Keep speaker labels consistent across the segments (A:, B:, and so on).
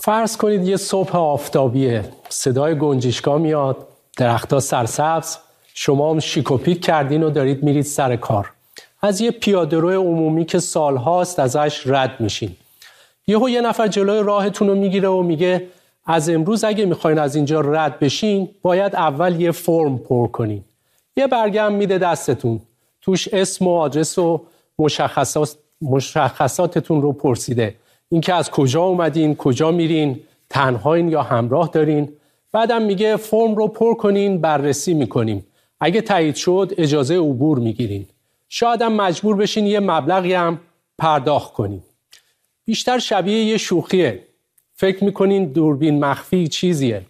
A: فرض کنید یه صبح آفتابیه، صدای گنجشکا میاد، درخت‌ها سرسبز، شما هم شیک و پیک کردین و دارید میرید سر کار. از یه پیاده‌رو عمومی که سالهاست ازش رد میشین. یه نفر جلوی راهتون رو میگیره و میگه از امروز اگه میخواین از اینجا رد بشین باید اول یه فرم پر کنین. یه برگه هم میده دستتون، توش اسم و آدرس و مشخصاتتون رو پرسیده، اینکه از کجا اومدین، کجا میرین، تنهاین یا همراه دارین. بعدم میگه فرم رو پر کنین، بررسی میکنیم، اگه تایید شد اجازه عبور میگیرین. شاید هم مجبور بشین یه مبلغی هم پرداخت کنین. بیشتر شبیه یه شوخیه، فکر میکنین دوربین مخفی چیزیه.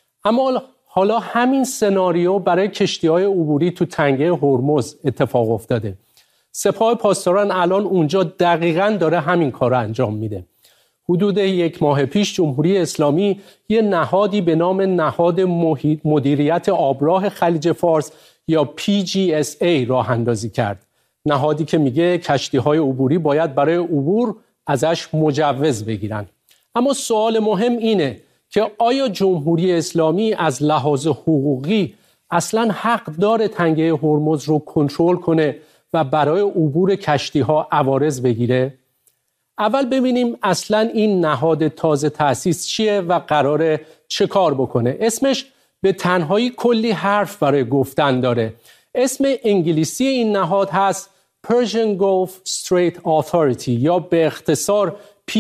A: اما حالا همین سناریو برای کشتی‌های عبوری تو تنگه هرمز اتفاق افتاده. سپاه پاسداران الان اونجا دقیقاً داره همین کار رو انجام میده. حدود 1 ماه پیش جمهوری اسلامی یه نهادی به نام نهاد مدیریت آبراه خلیج فارس یا PGSA راه اندازی کرد. نهادی که میگه کشتی‌های عبوری باید برای عبور ازش مجوز بگیرن. اما سوال مهم اینه که آیا جمهوری اسلامی از لحاظ حقوقی اصلاً حق داره تنگه هرمز رو کنترل کنه و برای عبور کشتی‌ها عوارض بگیره؟ اول ببینیم اصلاً این نهاد تازه تأسیس چیه و قراره چه کار بکنه. اسمش به تنهایی کلی حرف برای گفتن داره. اسم انگلیسی این نهاد هست Persian Gulf Strait Authority یا به اختصار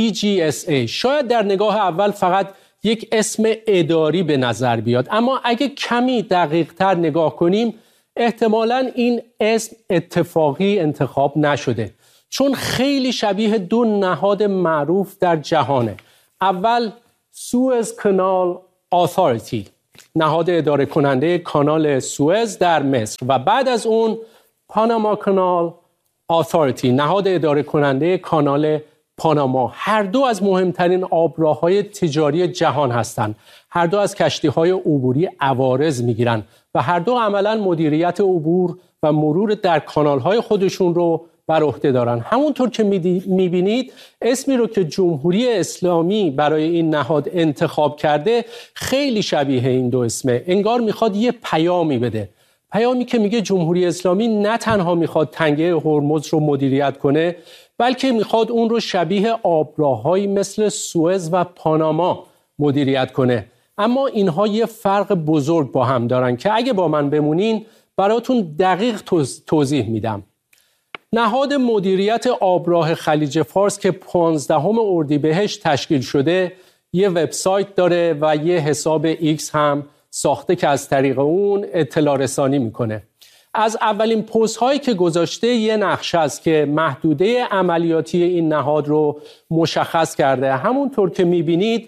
A: PGSA. شاید در نگاه اول فقط یک اسم اداری به نظر بیاد، اما اگه کمی دقیق تر نگاه کنیم احتمالاً این اسم اتفاقی انتخاب نشده، چون خیلی شبیه 2 نهاد معروف در جهانه. اول سوئز کانال آثاریتی، نهاد اداره کننده کانال سوئز در مصر، و بعد از اون پاناما کانال آثاریتی، نهاد اداره کننده کانال پاناما. هر دو از مهمترین آبراههای تجاری جهان هستند. هر دو از کشتی‌های عبوری عوارض میگیرن و هر دو عملاً مدیریت عبور و مرور در کانال‌های خودشون رو بر عهده دارن. همونطور که میبینید اسمی رو که جمهوری اسلامی برای این نهاد انتخاب کرده خیلی شبیه این 2 اسمه. انگار میخواد یه پیامی بده، پیامی که میگه جمهوری اسلامی نه تنها میخواد تنگه هرمز رو مدیریت کنه، بلکه میخواد اون رو شبیه آبراه‌هایی مثل سوئز و پاناما مدیریت کنه. اما اینها یه فرق بزرگ با هم دارن که اگه با من بمونین براتون دقیق توضیح میدم. نهاد مدیریت آبراه خلیج فارس که 15 اردیبهشت تشکیل شده یه وبسایت داره و یه حساب ایکس هم ساخته که از طریق اون اطلاع رسانی میکنه. از اولین پست هایی که گذاشته یه نقشه است که محدوده عملیاتی این نهاد رو مشخص کرده. همونطور که میبینید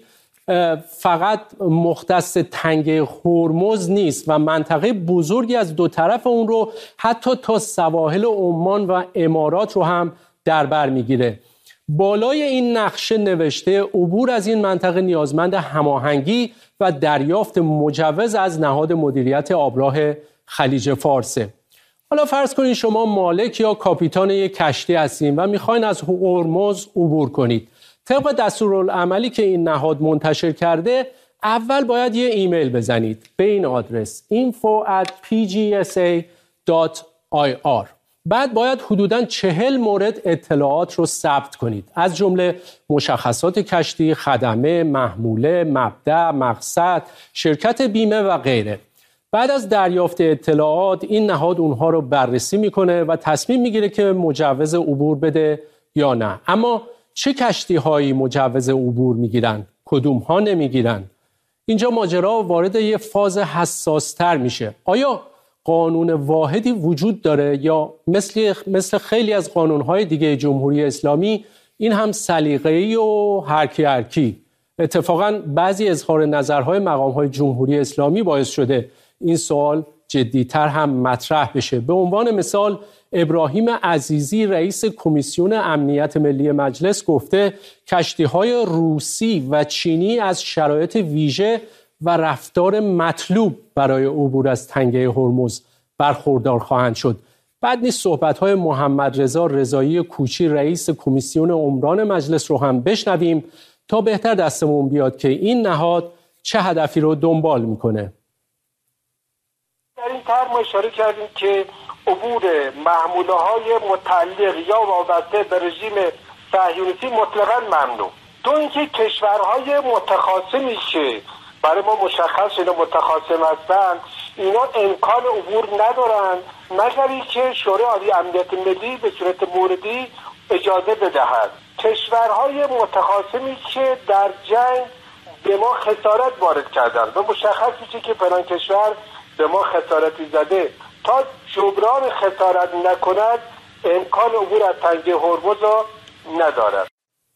A: فقط مختص تنگه هرمز نیست و منطقه بزرگی از 2 طرف اون رو حتی تا سواحل عمان و امارات رو هم در بر میگیره. بالای این نقشه نوشته عبور از این منطقه نیازمند هماهنگی و دریافت مجوز از نهاد مدیریت آبراه خلیج فارسه. حالا فرض کنید شما مالک یا کاپیتان یک کشتی هستین و میخواین از هرمز عبور کنید. طبق دستورالعملی که این نهاد منتشر کرده اول باید یه ایمیل بزنید به این آدرس info@pgsa.ir. بعد باید حدوداً 40 مورد اطلاعات رو ثبت کنید، از جمله مشخصات کشتی، خدمه، محموله، مبدأ، مقصد، شرکت بیمه و غیره. بعد از دریافت اطلاعات این نهاد اونها رو بررسی میکنه و تصمیم میگیره که مجوز عبور بده یا نه. اما چه کشتی هایی مجوز عبور میگیرن؟ کدوم ها نمیگیرن؟ اینجا ماجرا وارد یه فاز حساس تر میشه. آیا قانون واحدی وجود داره یا مثل خیلی از قانونهای دیگه جمهوری اسلامی این هم سلیقه‌ای و هرکی؟ اتفاقاً بعضی اظهار نظرهای مقامهای جمهوری اسلامی باعث شده این سوال جدی‌تر هم مطرح بشه. به عنوان مثال ابراهیم عزیزی رئیس کمیسیون امنیت ملی مجلس گفته کشتی‌های روسی و چینی از شرایط ویژه و رفتار مطلوب برای عبور از تنگه هرمز برخوردار خواهند شد. بعد نیست صحبت‌های محمد رضا رضایی کوچی رئیس کمیسیون عمران مجلس رو هم بشنویم تا بهتر دستمون بیاد که این نهاد چه هدفی رو دنبال میکنه.
B: در این طرح ما اشاره کردیم که عبور محموله‌های متعلق یا وابسته به رژیم صهیونیستی مطلقاً ممنوع. دو اینکه کشورهای متخاصمی که برای ما مشخص شده متخاصم هستند اینا امکان عبور ندارند مگر اینکه شورای عالی امنیت ملی به صورت موردی اجازه بدهد. کشورهای متخاصمی که در جنگ به ما خسارت وارد کردند و مشخص میشه که فلان کشور به ما خسارتی زده، تا جبران خسارت نکند امکان عبور از تنگه هرمز را ندارد.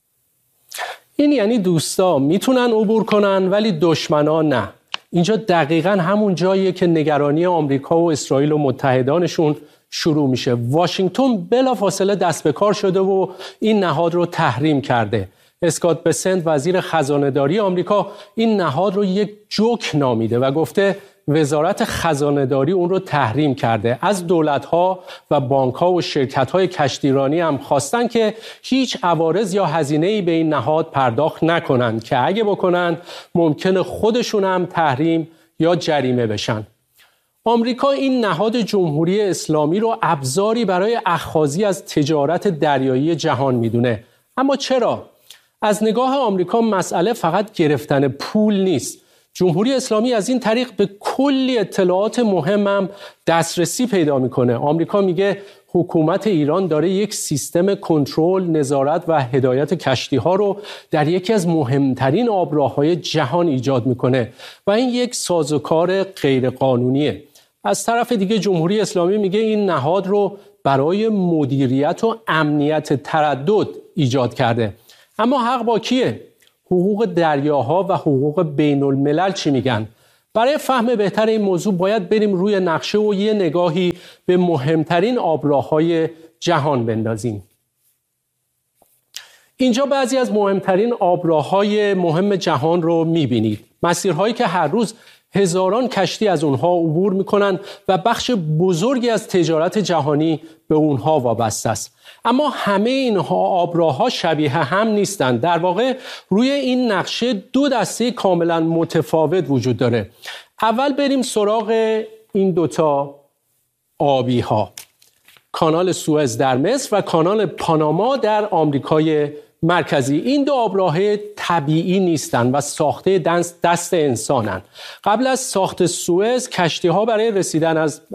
A: این یعنی دوستا میتونن عبور کنن ولی دشمنا نه. اینجا دقیقاً همون جاییه که نگرانی آمریکا و اسرائیل و متحدانشون شروع میشه. واشنگتن بلافاصله دست به کار شده و این نهاد رو تحریم کرده. اسکات بسنت وزیر خزانه‌داری آمریکا این نهاد رو یک جوک نامیده و گفته وزارت خزانه‌داری اون رو تحریم کرده. از دولت‌ها و بانک‌ها و شرکت‌های کشتیرانی هم خواستن که هیچ عوارض یا هزینه‌ای به این نهاد پرداخت نکنن که اگه بکنن ممکنه خودشون هم تحریم یا جریمه بشن. آمریکا این نهاد جمهوری اسلامی رو ابزاری برای اخاذی از تجارت دریایی جهان میدونه. اما چرا؟ از نگاه آمریکا مسئله فقط گرفتن پول نیست. جمهوری اسلامی از این طریق به کلی اطلاعات مهمم دسترسی پیدا میکنه. آمریکا میگه حکومت ایران داره یک سیستم کنترل، نظارت و هدایت کشتی‌ها رو در یکی از مهمترین آبراههای جهان ایجاد میکنه و این یک سازوکار غیرقانونیه. از طرف دیگه جمهوری اسلامی میگه این نهاد رو برای مدیریت و امنیت تردد ایجاد کرده. اما حق با کیه؟ حقوق دریاها و حقوق بین الملل چی میگن؟ برای فهم بهتر این موضوع باید بریم روی نقشه و یه نگاهی به مهمترین آبراههای جهان بندازیم. اینجا بعضی از مهمترین آبراههای مهم جهان رو میبینید. مسیرهایی که هر روز هزاران کشتی از اونها عبور میکنن و بخش بزرگی از تجارت جهانی به اونها وابسته است. اما همه اینها آبراهها شبیه هم نیستند. در واقع روی این نقشه دو دسته کاملا متفاوت وجود داره. اول بریم سراغ این دوتا آبی ها. کانال سوئز در مصر و کانال پاناما در آمریکای مرکزی. این دو آبراه طبیعی نیستند و ساخته دست انسانند. قبل از ساخت سوئز کشتی‌ها برای رسیدن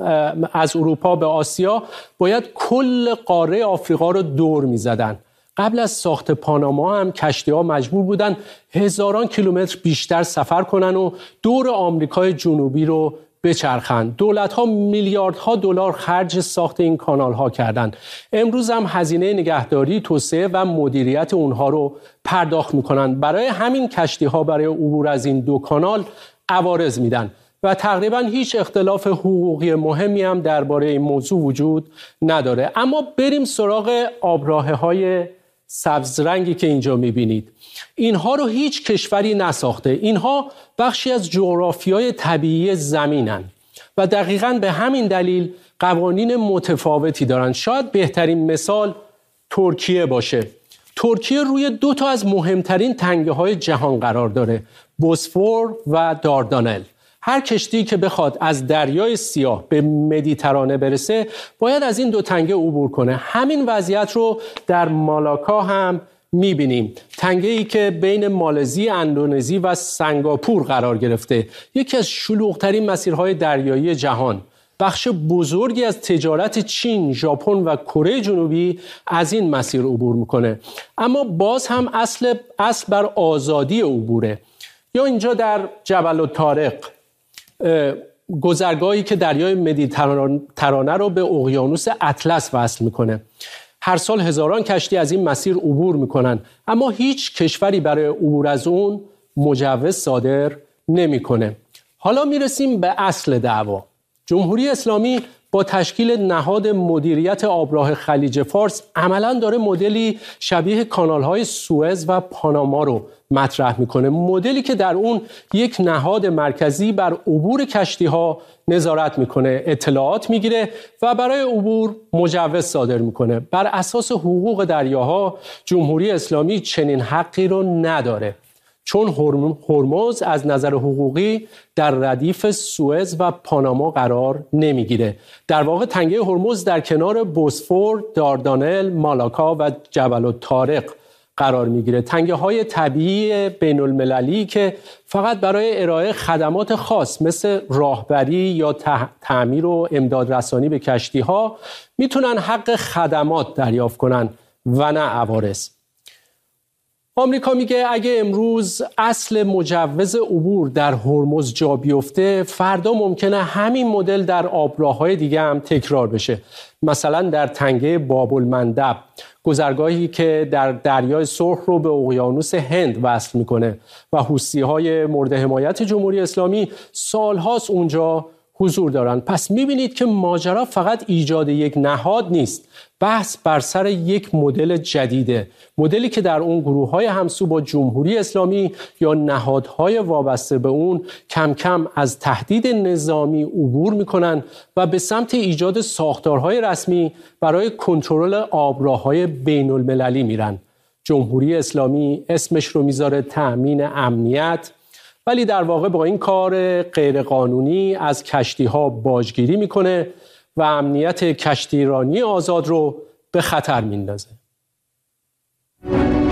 A: از اروپا به آسیا باید کل قاره آفریقا رو دور می‌زدند. قبل از ساخت پاناما هم کشتی‌ها مجبور بودن هزاران کیلومتر بیشتر سفر کنن و دور آمریکای جنوبی رو بچرخند. دولت‌ها میلیاردها دلار خرج ساخت این کانال‌ها کردند. امروز هم هزینه نگهداری، توسعه و مدیریت اونها رو پرداخت می‌کنند. برای همین کشتی‌ها برای عبور از این دو کانال عوارض میدن و تقریباً هیچ اختلاف حقوقی مهمی هم درباره این موضوع وجود نداره. اما بریم سراغ آبراهه‌های سبز رنگی که اینجا می‌بینید. اینها رو هیچ کشوری نساخته. اینها بخشی از جغرافیای طبیعی زمینن و دقیقاً به همین دلیل قوانین متفاوتی دارن. شاید بهترین مثال ترکیه باشه. ترکیه روی دو تا از مهمترین تنگه‌های جهان قرار داره، بوسفور و داردانل. هر کشتی که بخواد از دریای سیاه به مدیترانه برسه باید از این دو تنگه عبور کنه. همین وضعیت رو در مالاکا هم میبینیم. تنگه‌ای که بین مالزی، اندونزی و سنگاپور قرار گرفته. یکی از شلوغ‌ترین مسیرهای دریایی جهان. بخش بزرگی از تجارت چین، ژاپن و کره جنوبی از این مسیر عبور میکنه. اما باز هم اصل بر آزادی عبوره. یا اینجا در جبل الطارق، گذرگاهی که دریای مدیترانه رو به اقیانوس اطلس وصل میکنه. هر سال هزاران کشتی از این مسیر عبور میکنن، اما هیچ کشوری برای عبور از اون مجوز صادر نمیکنه. حالا میرسیم به اصل دعوا. جمهوری اسلامی با تشکیل نهاد مدیریت آبراه خلیج فارس عملاً داره مدلی شبیه کانال‌های سوئز و پاناما رو مطرح میکنه، مدلی که در اون یک نهاد مرکزی بر عبور کشتی‌ها نظارت میکنه، اطلاعات میگیره و برای عبور مجوز صادر میکنه. بر اساس حقوق دریاها جمهوری اسلامی چنین حقی رو نداره، چون هرمز از نظر حقوقی در ردیف سوئز و پاناما قرار نمیگیره. در واقع تنگه هرمز در کنار بوسفور، داردانل، مالاکا و جبل الطارق قرار میگیره. تنگه های طبیعی بین المللی که فقط برای ارائه خدمات خاص مثل راهبری یا تعمیر و امداد رسانی به کشتی ها میتونن حق خدمات دریافت کنن و نه عوارض. آمریکا میگه اگه امروز اصل مجوز عبور در هرمز جا بیفته، فردا ممکنه همین مدل در آبراه‌های دیگه هم تکرار بشه. مثلا در تنگه باب المندب، گذرگاهی که در دریای سرخ رو به اقیانوس هند وصل میکنه و حوثی‌های مورد حمایت جمهوری اسلامی سالهاست اونجا حضور دارن. پس میبینید که ماجرا فقط ایجاد یک نهاد نیست، بحث بر سر یک مدل جدیده، مدلی که در اون گروه‌های همسو با جمهوری اسلامی یا نهادهای وابسته به اون کم کم از تهدید نظامی عبور میکنن و به سمت ایجاد ساختارهای رسمی برای کنترل آبراه‌های بین المللی میرن. جمهوری اسلامی اسمش رو میذاره تأمین امنیت، ولی در واقع با این کار غیرقانونی از کشتی‌ها باجگیری میکنه و امنیت کشتیرانی آزاد رو به خطر میندازه.